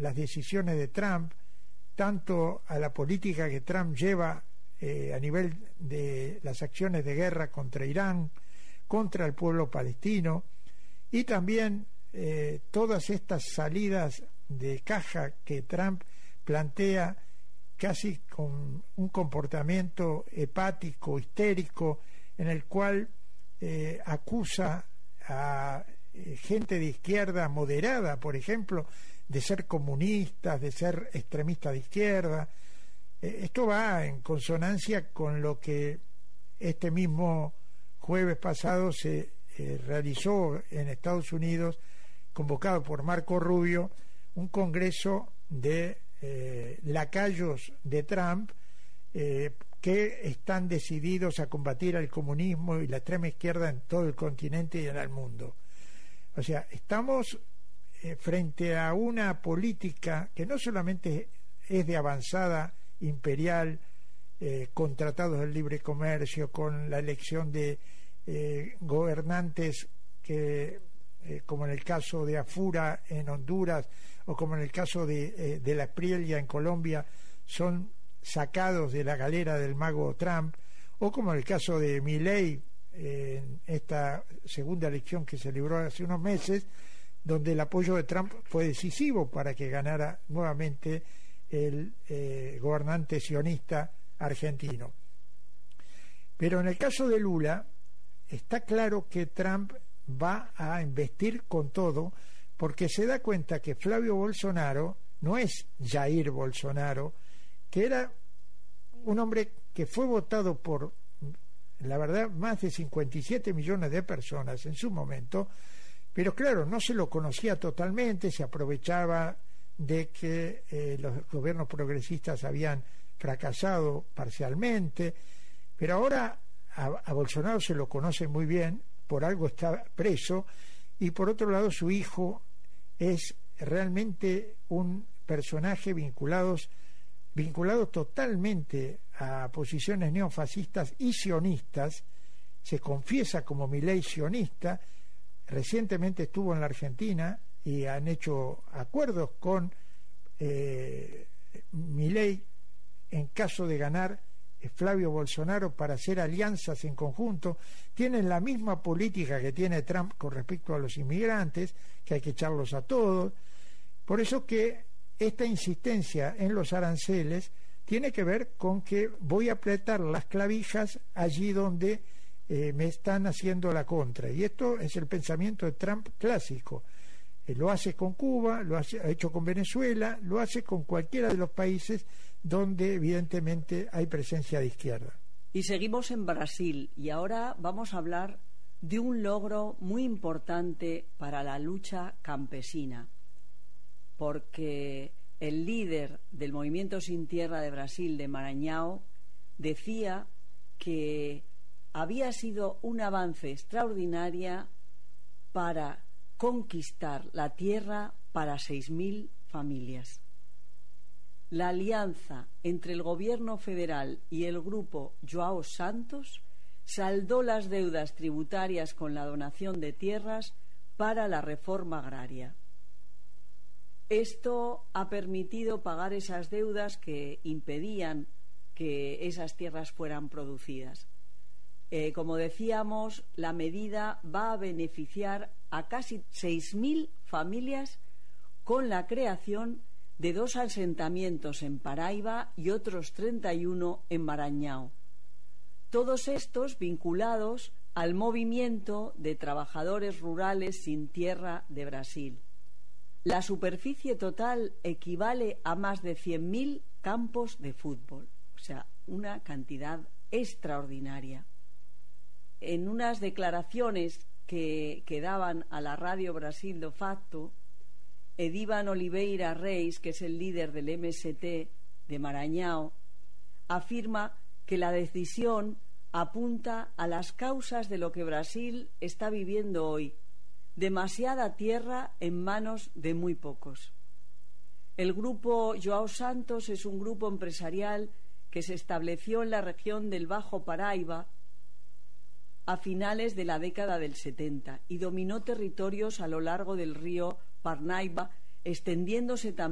las decisiones de Trump, tanto a la política que Trump lleva a nivel de las acciones de guerra contra Irán, contra el pueblo palestino, y también todas estas salidas de caja que Trump plantea, casi con un comportamiento hepático, histérico, en el cual acusa a gente de izquierda moderada, por ejemplo, de ser comunistas, de ser extremistas de izquierda. Esto va en consonancia con lo que este mismo jueves pasado se realizó en Estados Unidos, convocado por Marco Rubio, un congreso de lacayos de Trump que están decididos a combatir al comunismo y la extrema izquierda en todo el continente y en el mundo. O sea, estamos frente a una política que no solamente es de avanzada imperial, con tratados de libre comercio, con la elección de gobernantes que, como en el caso de Afura en Honduras, o como en el caso de la Espriella en Colombia, son sacados de la galera del mago Trump, o como en el caso de Milei en esta segunda elección que se libró hace unos meses, donde el apoyo de Trump fue decisivo para que ganara nuevamente el gobernante sionista argentino. Pero en el caso de Lula está claro que Trump va a investir con todo, porque se da cuenta que Flavio Bolsonaro no es Jair Bolsonaro, que era un hombre que fue votado por, la verdad, más de 57 millones de personas en su momento, pero claro, no se lo conocía totalmente, se aprovechaba de que los gobiernos progresistas habían fracasado parcialmente, pero ahora a Bolsonaro se lo conoce muy bien, por algo está preso, y por otro lado su hijo es realmente un personaje vinculado totalmente a posiciones neofascistas y sionistas. Se confiesa como Milei sionista. Recientemente estuvo en la Argentina y han hecho acuerdos con Milei en caso de ganar Flavio Bolsonaro para hacer alianzas en conjunto. Tienen la misma política que tiene Trump con respecto a los inmigrantes, que hay que echarlos a todos. Por eso que esta insistencia en los aranceles tiene que ver con que voy a apretar las clavijas allí donde me están haciendo la contra, y esto es el pensamiento de Trump clásico. Lo hace con Cuba, ha hecho con Venezuela, lo hace con cualquiera de los países donde evidentemente hay presencia de izquierda. Y seguimos en Brasil, y ahora vamos a hablar de un logro muy importante para la lucha campesina, porque el líder del Movimiento Sin Tierra de Brasil, de Maranhão, decía que había sido un avance extraordinario para conquistar la tierra para 6.000 familias. La alianza entre el gobierno federal y el grupo João Santos saldó las deudas tributarias con la donación de tierras para la reforma agraria. Esto ha permitido pagar esas deudas que impedían que esas tierras fueran producidas. Como decíamos, la medida va a beneficiar a casi 6.000 familias con la creación de 2 asentamientos en Paraíba y otros 31 en Maranhão. Todos estos vinculados al movimiento de trabajadores rurales sin tierra de Brasil. La superficie total equivale a más de 100.000 campos de fútbol, o sea, una cantidad extraordinaria. En unas declaraciones que daban a la Radio Brasil do Fato, Edivan Oliveira Reis, que es el líder del MST de Maranhão, afirma que la decisión apunta a las causas de lo que Brasil está viviendo hoy: demasiada tierra en manos de muy pocos. El grupo João Santos es un grupo empresarial que se estableció en la región del Bajo Paraíba a finales de la década del 70 y dominó territorios a lo largo del río Parnaíba, extendiéndose también